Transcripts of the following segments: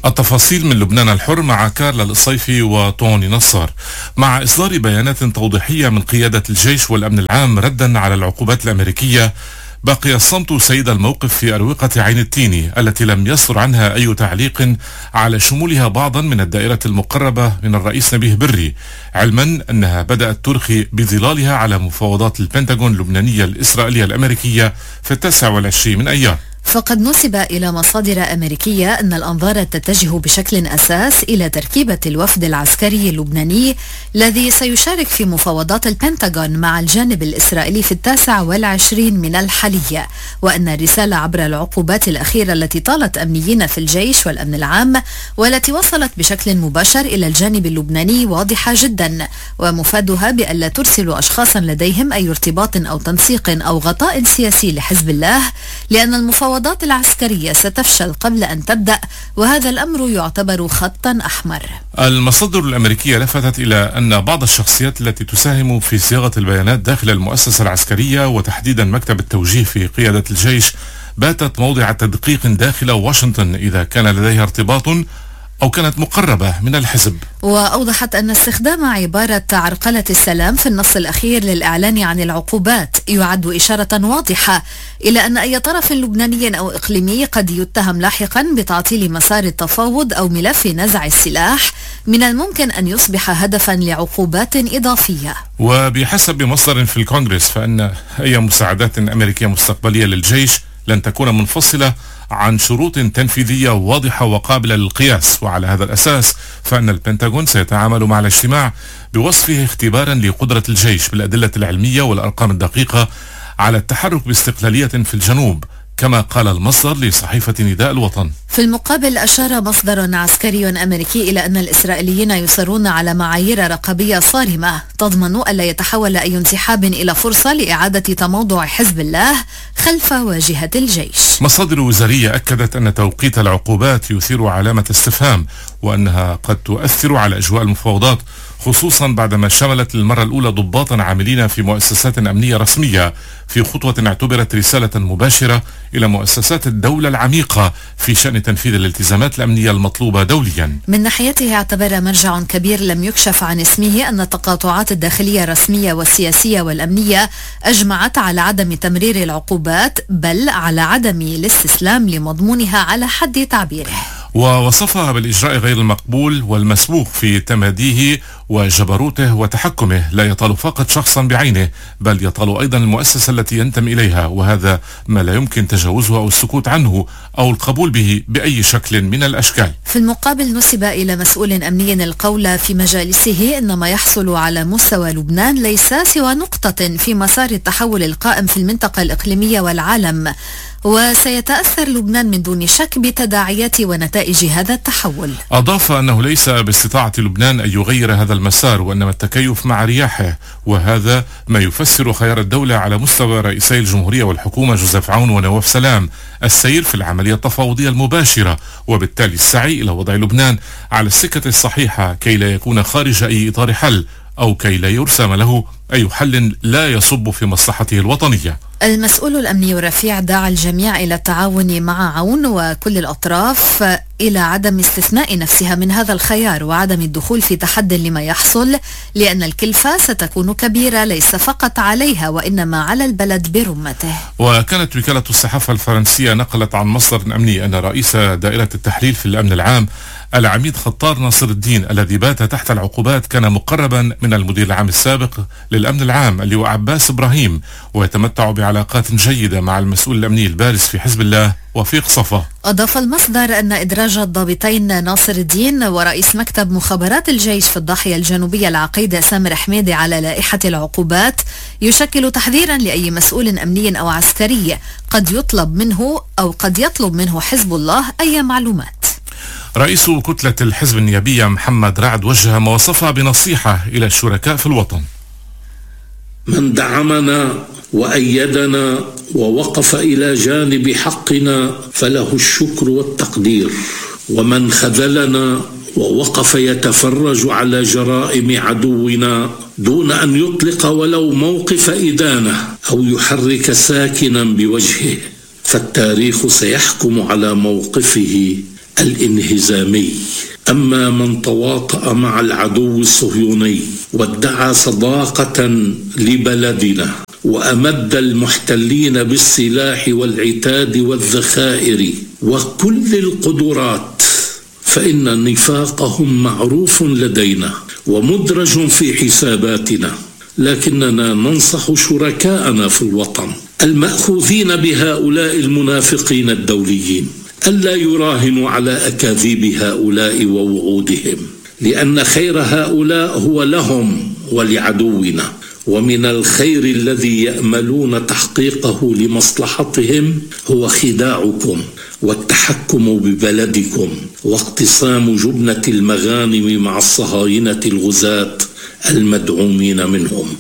التفاصيل من لبنان الحر مع كارلا القصيفي وطوني نصار. مع إصدار بيانات توضيحية من قيادة الجيش والأمن العام ردا على العقوبات الأمريكية، بقي الصمت سيد الموقف في أروقة عين التيني التي لم يصدر عنها أي تعليق على شمولها بعضا من الدائرة المقربة من الرئيس نبيه بري، علما أنها بدأت ترخي بظلالها على مفاوضات البنتاغون اللبنانية الإسرائيلية الأمريكية في 29 من أيار. فقد نسب إلى مصادر أمريكية أن الأنظار تتجه بشكل أساس إلى تركيبة الوفد العسكري اللبناني الذي سيشارك في مفاوضات البنتاغون مع الجانب الإسرائيلي في 29 من الحالية، وأن الرسالة عبر العقوبات الأخيرة التي طالت أمنيين في الجيش والأمن العام والتي وصلت بشكل مباشر إلى الجانب اللبناني واضحة جدا، ومفادها بألا ترسلوا أشخاصا لديهم أي ارتباط أو تنسيق أو غطاء سياسي لحزب الله، لأن المفاوضات العسكرية ستفشل قبل أن تبدأ، وهذا الأمر يعتبر خطا أحمر. المصادر الأمريكية لفتت إلى أن بعض الشخصيات التي تساهم في صياغة البيانات داخل المؤسسة العسكرية وتحديدا مكتب التوجيه في قيادة الجيش باتت موضع تدقيق داخل واشنطن إذا كان لديها ارتباط أو كانت مقربة من الحزب. وأوضحت أن استخدام عبارة عرقلة السلام في النص الأخير للإعلان عن العقوبات يعد إشارة واضحة إلى أن أي طرف لبناني أو إقليمي قد يتهم لاحقا بتعطيل مسار التفاوض أو ملف نزع السلاح من الممكن أن يصبح هدفا لعقوبات إضافية. وبحسب مصدر في الكونغرس فإن أي مساعدات أمريكية مستقبلية للجيش لن تكون منفصلة عن شروط تنفيذية واضحة وقابلة للقياس، وعلى هذا الأساس فإن البنتاغون سيتعامل مع الاجتماع بوصفه اختبارا لقدرة الجيش بالأدلة العلمية والأرقام الدقيقة على التحرك باستقلالية في الجنوب، كما قال المصدر لصحيفة نداء الوطن. في المقابل أشار مصدر عسكري أمريكي إلى أن الإسرائيليين يصرون على معايير رقابية صارمة تضمن ألا يتحول أي انسحاب إلى فرصة لإعادة تموضع حزب الله خلف واجهة الجيش. مصادر وزارية أكدت أن توقيت العقوبات يثير علامة استفهام، وأنها قد تؤثر على أجواء المفاوضات، خصوصا بعدما شملت للمرة الأولى ضباطا عاملين في مؤسسات أمنية رسمية، في خطوة اعتبرت رسالة مباشرة إلى مؤسسات الدولة العميقة في شأن تنفيذ الالتزامات الأمنية المطلوبة دوليا. من ناحيته اعتبر مرجع كبير لم يكشف عن اسمه أن التقاطعات الداخلية الرسمية والسياسية والأمنية أجمعت على عدم تمرير العقوبات، بل على عدم الاستسلام لمضمونها على حد تعبيره، ووصفها بالإجراء غير المقبول والمسبوق في تماديه وجبروته وتحكمه لا يطال فقط شخصا بعينه، بل يطال أيضا المؤسسة التي ينتمي إليها، وهذا ما لا يمكن تجاوزه أو السكوت عنه أو القبول به بأي شكل من الأشكال. في المقابل نسب إلى مسؤول أمني القول في مجالسه أن ما يحصل على مستوى لبنان ليس سوى نقطة في مسار التحول القائم في المنطقة الإقليمية والعالم، وسيتأثر لبنان من دون شك بتداعيات ونتائج هذا التحول. أضاف أنه ليس باستطاعة لبنان أن يغير هذا المسار، وإنما التكيف مع رياحه، وهذا ما يفسر خيار الدولة على مستوى رئيسي الجمهورية والحكومة جوزيف عون ونواف سلام السير في العملية التفاوضية المباشرة، وبالتالي السعي إلى وضع لبنان على السكة الصحيحة كي لا يكون خارج أي إطار حل، أو كي لا يرسم له أي حل لا يصب في مصلحته الوطنية. المسؤول الأمني الرفيع دعا الجميع إلى التعاون مع عون وكل الأطراف إلى عدم استثناء نفسها من هذا الخيار وعدم الدخول في تحد لما يحصل، لأن الكلفة ستكون كبيرة ليس فقط عليها وإنما على البلد برمته. وكانت وكالة الصحافة الفرنسية نقلت عن مصدر أمني أن رئيس دائرة التحليل في الأمن العام العميد خطار ناصر الدين الذي بات تحت العقوبات كان مقربا من المدير العام السابق للأمن العام اللي هو عباس إبراهيم، ويتمتع بعلاقات جيدة مع المسؤول الأمني البارز في حزب الله وفيق صفا. أضاف المصدر أن إدراج الضابطين ناصر الدين ورئيس مكتب مخابرات الجيش في الضاحية الجنوبية العقيد سامر حميدي على لائحة العقوبات يشكل تحذيرا لأي مسؤول أمني أو عسكري قد يطلب منه حزب الله أي معلومات. رئيس كتلة الحزب النيابية محمد رعد وجه ما وصفها بنصيحة إلى الشركاء في الوطن. من دعمنا وأيدنا ووقف إلى جانب حقنا فله الشكر والتقدير، ومن خذلنا ووقف يتفرج على جرائم عدونا دون أن يطلق ولو موقف إدانة أو يحرك ساكنا بوجهه، فالتاريخ سيحكم على موقفه الانهزامي. أما من تواطأ مع العدو الصهيوني وادعى صداقة لبلدنا وأمد المحتلين بالسلاح والعتاد والذخائر وكل القدرات، فإن نفاقهم معروف لدينا ومدرج في حساباتنا، لكننا ننصح شركاءنا في الوطن المأخوذين بهؤلاء المنافقين الدوليين ألا يراهنوا على أكاذيب هؤلاء ووعودهم، لأن خير هؤلاء هو لهم ولعدونا، ومن الخير الذي يأملون تحقيقه لمصلحتهم هو خداعكم والتحكم ببلدكم واقتسام جبنة المغانم مع الصهاينة الغزاة المدعومين منهم.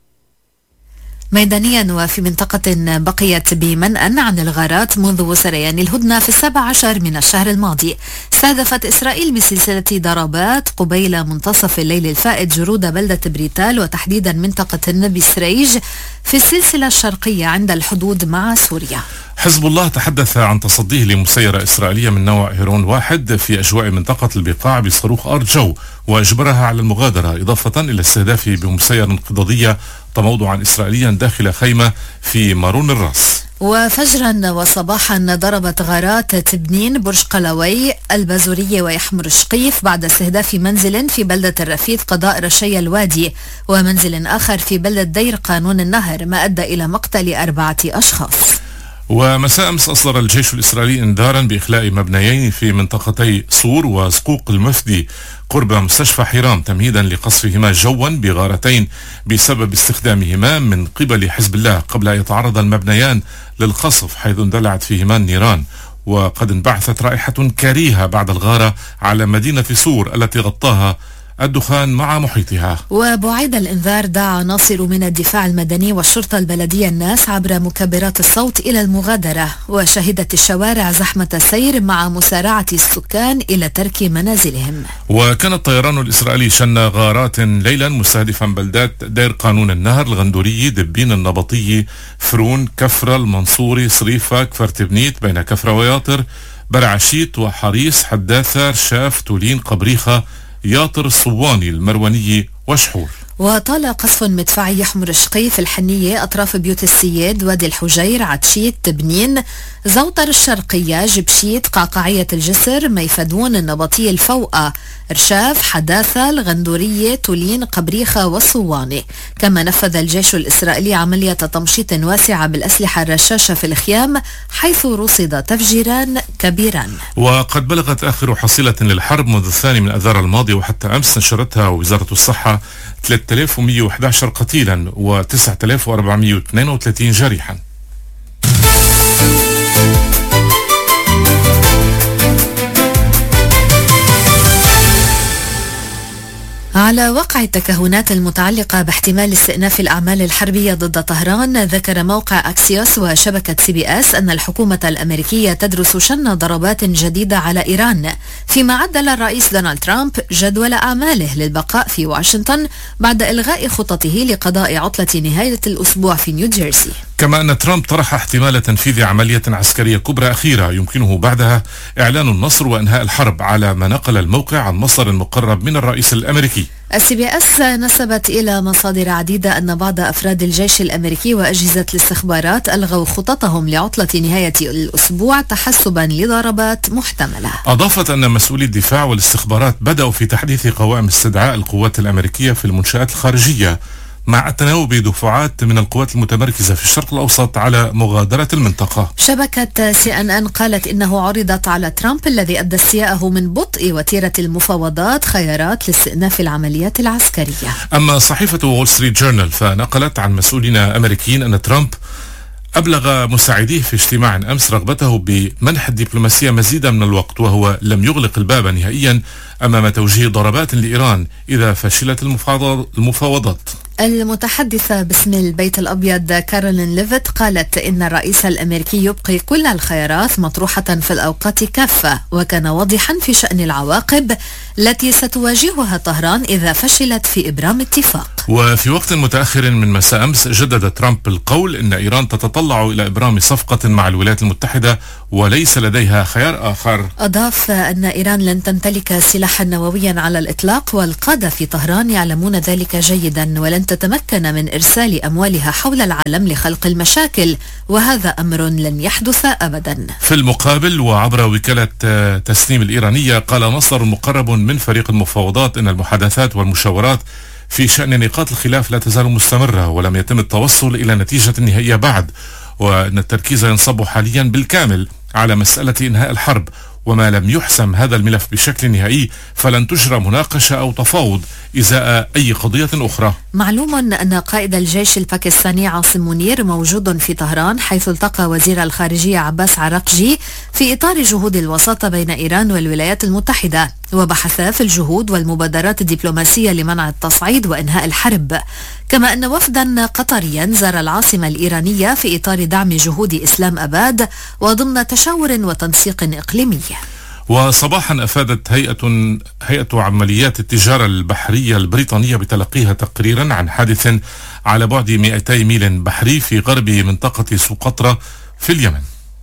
ميدانيا وفي منطقة بقيت بمنأى عن الغارات منذ سريان الهدنة في 17 من الشهر الماضي، استهدفت إسرائيل بسلسلة ضربات قبيل منتصف الليل الفائت جرود بلدة بريتال وتحديدا منطقة النبي سريج في السلسلة الشرقية عند الحدود مع سوريا. حزب الله تحدث عن تصديه لمسيرة إسرائيلية من نوع هيرون 1 في أجواء منطقة البقاع بصاروخ أرض جو، وأجبرها على المغادرة، إضافة إلى استهدافه بمسيرة انقضاضية تموضعا إسرائيليا داخل خيمة في مارون الراس. وفجرا وصباحا ضربت غارات تبنين برج قلوي البازورية ويحمر شقيف بعد استهداف منزل في بلدة الرفيد قضاء رشي الوادي ومنزل آخر في بلدة دير قانون النهر، ما أدى إلى مقتل 4 أشخاص. ومساء أمس أصدر الجيش الإسرائيلي إنذارا بإخلاء مبنيين في منطقتي صور وزقوق المفدي قرب مستشفى حيرام تمهيدا لقصفهما جوا بغارتين بسبب استخدامهما من قبل حزب الله، قبل أن يتعرض المبنيان للقصف حيث اندلعت فيهما النيران. وقد انبعثت رائحة كريهة بعد الغارة على مدينة صور التي غطاها الدخان مع محيطها. وبعيد الإنذار دعا عناصر من الدفاع المدني والشرطة البلدية الناس عبر مكبرات الصوت إلى المغادرة، وشهدت الشوارع زحمة السير مع مسارعة السكان إلى ترك منازلهم. وكان الطيران الإسرائيلي شن غارات ليلا مستهدفا بلدات دير قانون النهر، الغندوري، دبين، النبطي، فرون، كفرة، المنصوري، صريفة، كفر تبنيت، بين كفرة وياطر، برعشيت وحريص، حداثة، رشاف، تولين، قبريخة، ياطر، الصواني، المرواني وشحور. وطال قصف مدفعي يحمر شقيف الحنية أطراف بيوت السياد، وادي الحجير، عتشيت، تبنين، زوطر الشرقية، جبشيت، قعقاعية الجسر، ميفدون، النبطية الفوقة، رشاف، حداثة، الغندورية، تولين، قبريخة والصواني. كما نفذ الجيش الإسرائيلي عملية تمشيط واسعة بالأسلحة الرشاشة في الخيام حيث رصد تفجيران كبيران. وقد بلغت آخر حصيلة للحرب منذ 2 من أذار الماضي وحتى أمس نشرتها وزارة الصحة 3111 قتيلا و9432 جريحا. على وقع التكهنات المتعلقة باحتمال استئناف الأعمال الحربية ضد طهران، ذكر موقع أكسيوس وشبكة CBS أن الحكومة الأمريكية تدرس شن ضربات جديدة على إيران، فيما عدل الرئيس دونالد ترامب جدول أعماله للبقاء في واشنطن بعد إلغاء خططه لقضاء عطلة نهاية الأسبوع في نيوجيرسي. كما أن ترامب طرح احتمال تنفيذ عملية عسكرية كبرى أخيرة يمكنه بعدها إعلان النصر وإنهاء الحرب، على ما نقل الموقع عن مصدر مقرب من الرئيس الأمريكي. CBS نسبت إلى مصادر عديدة أن بعض أفراد الجيش الأمريكي وأجهزة الاستخبارات ألغوا خططهم لعطلة نهاية الأسبوع تحسبا لضربات محتملة. أضافت أن مسؤولي الدفاع والاستخبارات بدأوا في تحديث قوائم استدعاء القوات الأمريكية في المنشآت الخارجية، مع تناوب دفعات من القوات المتمركزة في الشرق الأوسط على مغادرة المنطقة. شبكة CNN قالت إنه عرضت على ترامب الذي أدى استياءه من بطء وتيرة المفاوضات خيارات لاستئناف العمليات العسكرية. أما صحيفة وول ستريت جورنال فنقلت عن مسؤولين أمريكيين أن ترامب أبلغ مساعديه في اجتماع أمس رغبته بمنح الدبلوماسية مزيدا من الوقت، وهو لم يغلق الباب نهائيا أمام توجيه ضربات لإيران إذا فشلت المفاوضات. المتحدثة باسم البيت الأبيض كارولين ليفيت قالت إن الرئيس الأمريكي يبقي كل الخيارات مطروحة في الأوقات كافة، وكان واضحا في شأن العواقب التي ستواجهها طهران إذا فشلت في إبرام اتفاق. وفي وقت متأخر من مساء أمس جدد ترامب القول إن إيران تتطلع إلى إبرام صفقة مع الولايات المتحدة وليس لديها خيار آخر. أضاف أن إيران لن تمتلك سلاحا نوويا على الإطلاق، والقادة في طهران يعلمون ذلك جيدا، ولن تتمكن من إرسال أموالها حول العالم لخلق المشاكل، وهذا أمر لن يحدث أبدا. في المقابل وعبر وكالة تسنيم الإيرانية قال مصدر مقرب من فريق المفاوضات إن المحادثات والمشاورات في شأن نقاط الخلاف لا تزال مستمرة ولم يتم التوصل إلى نتيجة نهائية بعد، وأن التركيز ينصب حاليا بالكامل على مسألة إنهاء الحرب، وما لم يحسم هذا الملف بشكل نهائي فلن تجرى مناقشة أو تفاوض إزاء أي قضية أخرى. معلوم أن قائد الجيش الباكستاني عاصم منير موجود في طهران، حيث التقى وزير الخارجية عباس عراقجي في إطار جهود الوساطة بين إيران والولايات المتحدة، وبحثا في الجهود والمبادرات الدبلوماسية لمنع التصعيد وإنهاء الحرب. كما أن وفدا قطريا زار العاصمة الإيرانية في إطار دعم جهود إسلام أباد وضمن تشاور وتنسيق إقليمي. وصباحا أفادت هيئة عمليات التجارة البحرية البريطانية بتلقيها تقريرا عن حادث على بعد 200 ميل بحري في غرب منطقة سقطرى في اليمن.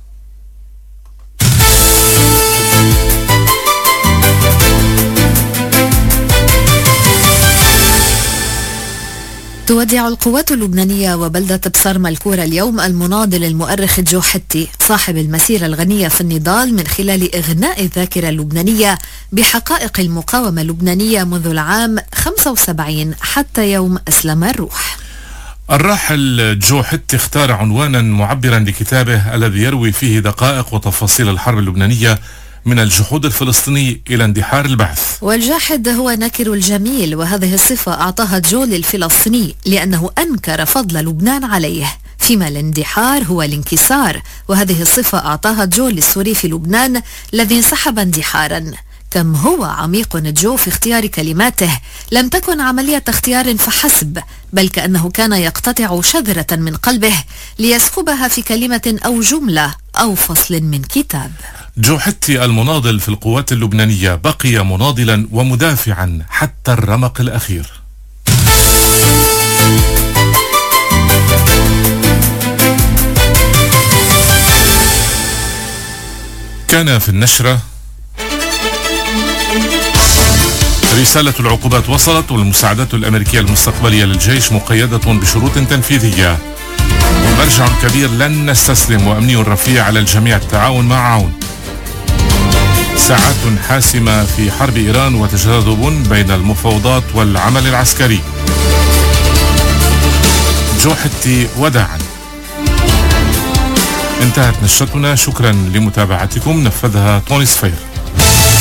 تودع القوات اللبنانية وبلدة بصر ملكورة اليوم المناضل المؤرخ جو حتي صاحب المسيرة الغنية في النضال، من خلال إغناء الذاكرة اللبنانية بحقائق المقاومة اللبنانية منذ العام 75 حتى يوم أسلم الروح. الراحل جو حتي اختار عنوانا معبرا لكتابه الذي يروي فيه دقائق وتفاصيل الحرب اللبنانية من الجحود الفلسطيني إلى اندحار البعث. والجاحد هو ناكر الجميل، وهذه الصفة أعطاها جو للفلسطيني لأنه أنكر فضل لبنان عليه، فيما الاندحار هو الانكسار، وهذه الصفة أعطاها جو للسوري في لبنان الذي انسحب اندحارا. كم هو عميق جو في اختيار كلماته، لم تكن عملية اختيار فحسب، بل كأنه كان يقتطع شذرة من قلبه ليسكبها في كلمة أو جملة أو فصل من كتاب. جو حتي المناضل في القوات اللبنانية بقي مناضلا ومدافعا حتى الرمق الأخير. كان في النشرة: رسالة العقوبات وصلت، والمساعدات الأمريكية المستقبلية للجيش مقيدة بشروط تنفيذية. مرجع كبير لن نستسلم، وأمني رفيع على الجميع التعاون مع عون. ساعات حاسمة في حرب إيران وتجاذب بين المفاوضات والعمل العسكري. جو حتي وداعا. انتهت نشرتنا، شكرا لمتابعتكم، نفذها توني صفير.